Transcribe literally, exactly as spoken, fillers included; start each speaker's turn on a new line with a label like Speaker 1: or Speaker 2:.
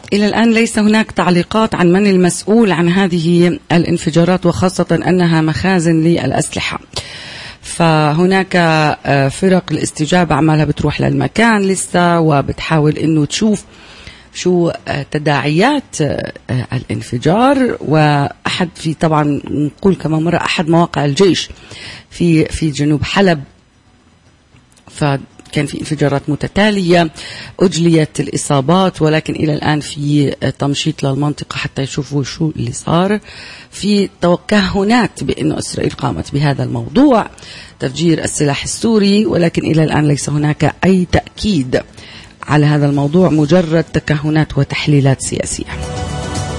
Speaker 1: إلى الآن ليس هناك تعليقات عن من المسؤول عن هذه الانفجارات، وخاصة أنها مخازن للأسلحة. فهناك فرق الاستجابة عمالها بتروح للمكان لسه وبتحاول إنه تشوف شو تداعيات الانفجار. وأحد في طبعا نقول كمان مرة أحد مواقع الجيش في في جنوب حلب، فكان في انفجارات متتالية، أجليت الإصابات، ولكن إلى الآن في تمشيط للمنطقة حتى يشوفوا شو اللي صار. في توكهنات بأنه إسرائيل قامت بهذا الموضوع تفجير السلاح السوري، ولكن إلى الآن ليس هناك أي تأكيد على هذا الموضوع، مجرد تكهنات وتحليلات سياسية.